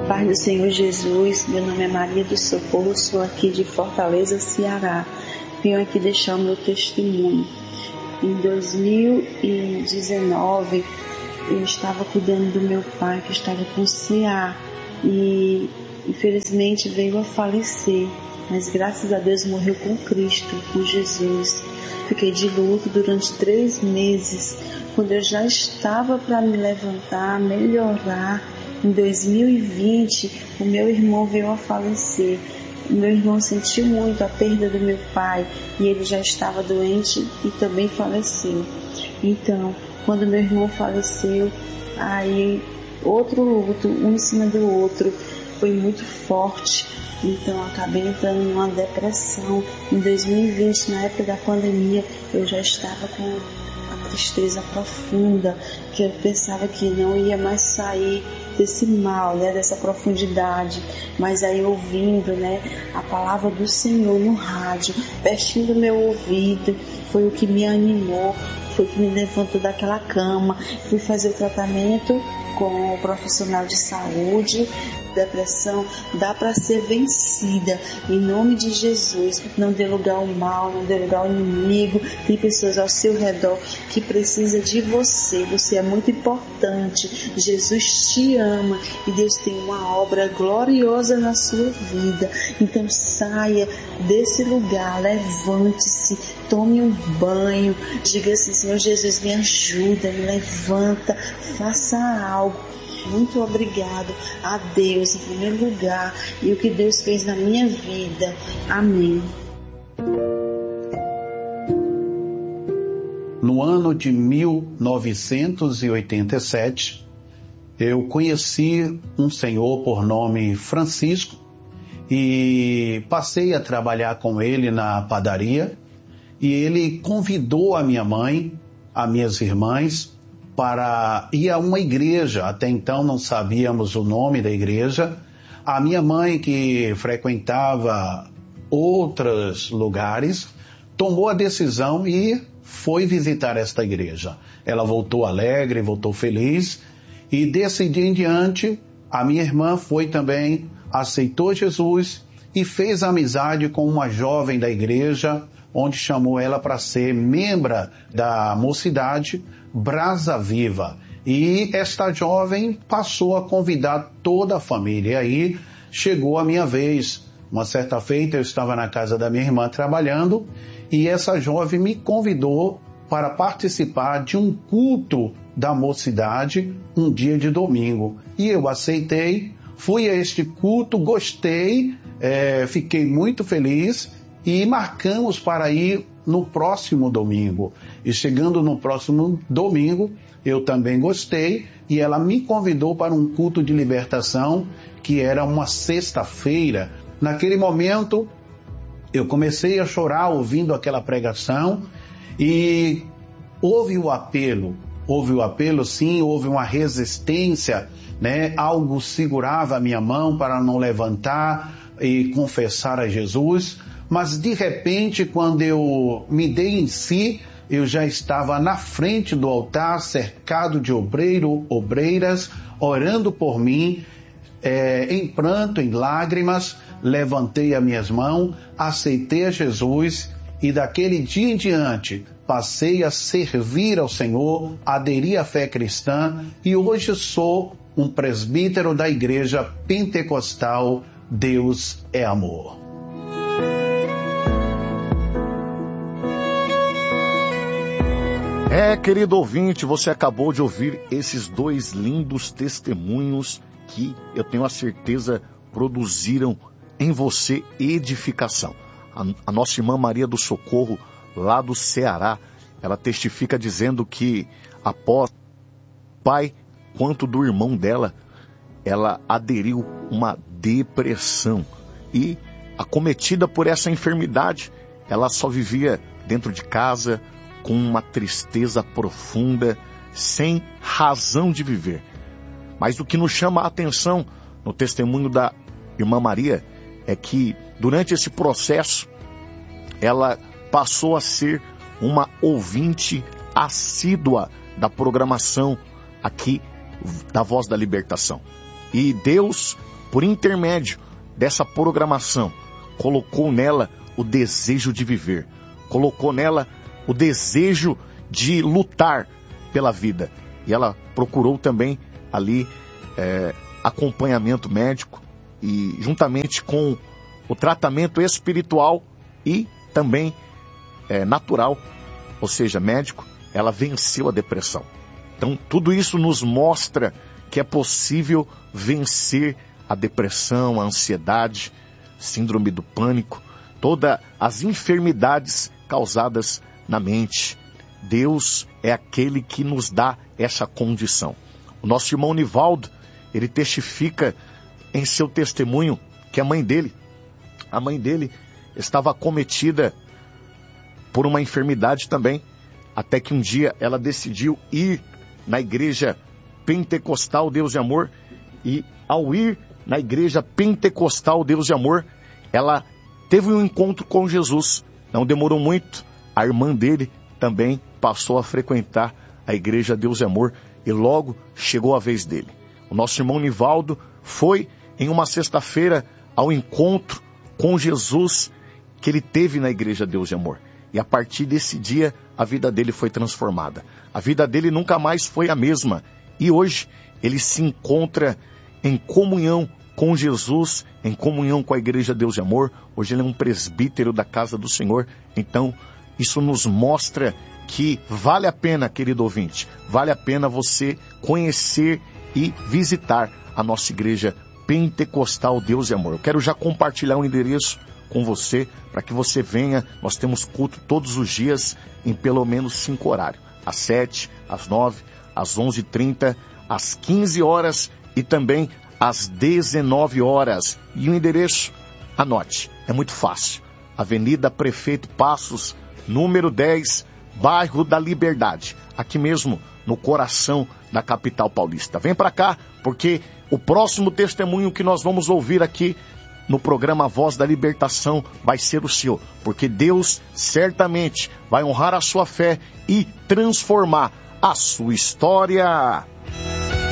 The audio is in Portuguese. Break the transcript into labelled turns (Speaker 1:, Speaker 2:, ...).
Speaker 1: Paz do Senhor Jesus, meu nome é Maria do Socorro, sou aqui de Fortaleza, Ceará. Venho aqui deixar o meu testemunho. Em 2019, eu estava cuidando do meu pai, que estava com CA, e infelizmente veio a falecer, mas graças a Deus morreu com Cristo, com Jesus. Fiquei de luto durante 3 meses, quando eu já estava para me levantar, melhorar. Em 2020, o meu irmão veio a falecer. O meu irmão sentiu muito a perda do meu pai e ele já estava doente e também faleceu. Então, quando meu irmão faleceu, aí outro luto, um em cima do outro, foi muito forte. Então, acabei entrando numa depressão. Em 2020, na época da pandemia, eu já estava com a tristeza profunda, que eu pensava que não ia mais sair desse mal, dessa profundidade. Mas aí ouvindo, a palavra do Senhor no rádio, pertinho do meu ouvido, foi o que me animou, foi o que me levantou daquela cama. Fui fazer o tratamento com o profissional de saúde. Depressão dá para ser vencida em nome de Jesus. Não dê lugar ao mal, não dê lugar ao inimigo. Tem pessoas ao seu redor que precisam de você. Você é muito importante. Jesus te ama e Deus tem uma obra gloriosa na sua vida. Então saia desse lugar, levante-se, tome um banho, diga assim: Senhor Jesus, me ajuda, me levanta, faça algo. Muito obrigado a Deus em primeiro lugar e o que Deus fez na minha vida. Amém.
Speaker 2: No ano de 1987, eu conheci um senhor por nome Francisco e passei a trabalhar com ele na padaria, e ele convidou a minha mãe, as minhas irmãs, para ir a uma igreja. Até então não sabíamos o nome da igreja. A minha mãe, que frequentava outros lugares, tomou a decisão e foi visitar esta igreja. Ela voltou alegre, voltou feliz, e desse dia em diante, a minha irmã foi também, aceitou Jesus e fez amizade com uma jovem da igreja, onde chamou ela para ser membro da mocidade Brasa Viva. E esta jovem passou a convidar toda a família. E aí chegou a minha vez. Uma certa feita eu estava na casa da minha irmã trabalhando, e essa jovem me convidou para participar de um culto da mocidade um dia de domingo. E eu aceitei, fui a este culto, gostei, fiquei muito feliz e marcamos para ir no próximo domingo. E chegando no próximo domingo, eu também gostei, e ela me convidou para um culto de libertação, que era uma sexta-feira. Naquele momento, eu comecei a chorar ouvindo aquela pregação, e houve o apelo sim, houve uma resistência, algo segurava a minha mão para não levantar e confessar a Jesus. Mas de repente, quando eu me dei em si, eu já estava na frente do altar, cercado de obreiras, orando por mim, em pranto, em lágrimas. Levantei as minhas mãos, aceitei a Jesus, e daquele dia em diante passei a servir ao Senhor, aderi à fé cristã, e hoje sou um presbítero da Igreja Pentecostal Deus é Amor.
Speaker 3: Querido ouvinte, você acabou de ouvir esses 2 lindos testemunhos que eu tenho a certeza produziram em você edificação. A nossa irmã Maria do Socorro, lá do Ceará, ela testifica dizendo que após o pai quanto do irmão dela, ela aderiu uma depressão e, acometida por essa enfermidade, ela só vivia dentro de casa, com uma tristeza profunda, sem razão de viver. Mas o que nos chama a atenção no testemunho da irmã Maria é que, durante esse processo, ela passou a ser uma ouvinte assídua da programação aqui da Voz da Libertação. E Deus por intermédio dessa programação, colocou nela o desejo de viver, colocou nela o desejo de lutar pela vida. E ela procurou também ali acompanhamento médico e juntamente com o tratamento espiritual e também natural, ou seja, médico, ela venceu a depressão. Então, tudo isso nos mostra que é possível vencer a depressão, a ansiedade, síndrome do pânico, todas as enfermidades causadas na mente. Deus é aquele que nos dá essa condição. O nosso irmão Nivaldo, ele testifica em seu testemunho que a mãe dele estava acometida por uma enfermidade também, até que um dia ela decidiu ir na igreja pentecostal Deus de Amor, e ao ir na igreja pentecostal Deus de Amor, ela teve um encontro com Jesus. Não demorou muito, a irmã dele também passou a frequentar a igreja Deus de Amor e logo chegou a vez dele. O nosso irmão Nivaldo foi em uma sexta-feira ao encontro com Jesus que ele teve na igreja Deus de Amor. E a partir desse dia, a vida dele foi transformada. A vida dele nunca mais foi a mesma. E hoje, ele se encontra em comunhão com Jesus, em comunhão com a igreja Deus de Amor. Hoje ele é um presbítero da casa do Senhor. Então, isso nos mostra que vale a pena, querido ouvinte, vale a pena você conhecer e visitar a nossa igreja pentecostal Deus de Amor. Eu quero já compartilhar o endereço com você, para que você venha. Nós temos culto todos os dias em pelo menos 5 horários. Às 7, às 9, às 11h30, às 15 horas e também às 19 horas. E o endereço, anote, é muito fácil. Avenida Prefeito Passos, número 10, bairro da Liberdade. Aqui mesmo, no coração da capital paulista. Vem para cá, porque o próximo testemunho que nós vamos ouvir aqui no programa Voz da Libertação vai ser o seu, porque Deus certamente vai honrar a sua fé e transformar a sua história.